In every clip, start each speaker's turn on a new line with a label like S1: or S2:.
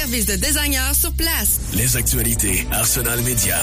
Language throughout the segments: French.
S1: service de designer sur place.
S2: Les actualités Arsenal Média.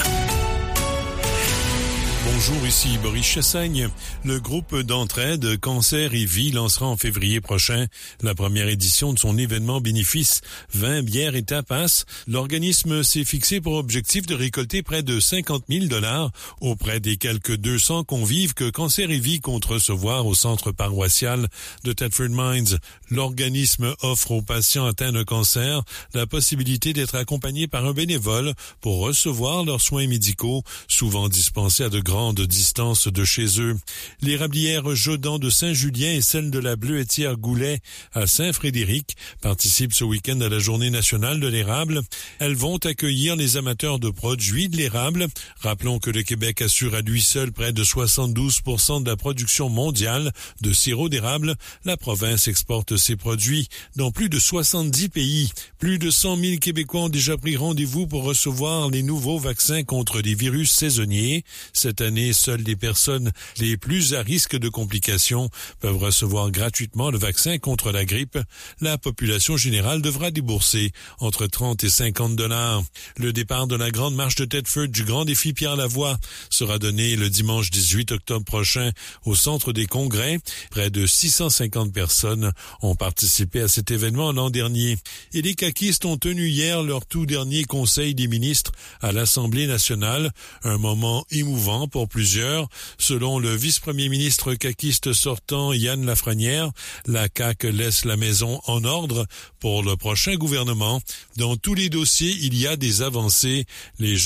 S3: Bonjour, ici Boris Chassagne. Le groupe d'entraide Cancer et Vie lancera en février prochain la première édition de son événement bénéfice Vin, bière et tapas. L'organisme s'est fixé pour objectif de récolter près de 50 000 $ auprès des quelques 200 convives que Cancer et Vie compte recevoir au centre paroissial de Thetford Mines. L'organisme offre aux patients atteints de cancer la possibilité d'être accompagnés par un bénévole pour recevoir leurs soins médicaux, souvent dispensés à de grandes distances de chez eux. L'érablière Jodan de Saint-Julien et celle de la Bleuetière-Goulet à Saint-Frédéric participent ce week-end à la Journée nationale de l'érable. Elles vont accueillir les amateurs de produits de l'érable. Rappelons que le Québec assure à lui seul près de 72% de la production mondiale de sirop d'érable. La province exporte ses produits dans plus de 70 pays. Plus de 100 000 Québécois ont déjà pris rendez-vous pour recevoir les nouveaux vaccins contre les virus saisonniers. Cette année, seules les personnes les plus à risque de complications peuvent recevoir gratuitement le vaccin contre la grippe. La population générale devra débourser entre 30 et 50 $. Le départ de la grande marche de Thetford du Grand Défi Pierre Lavoie sera donné le dimanche 18 octobre prochain au Centre des Congrès. Près de 650 personnes ont participé à cet événement l'an dernier. Et les caquistes ont tenu hier leur tout dernier conseil des ministres à l'Assemblée nationale. Un moment émouvant pour plusieurs. Selon le vice-premier ministre caquiste sortant Yann Lafrenière, la CAQ laisse la maison en ordre pour le prochain gouvernement. Dans tous les dossiers, il y a des avancées. Les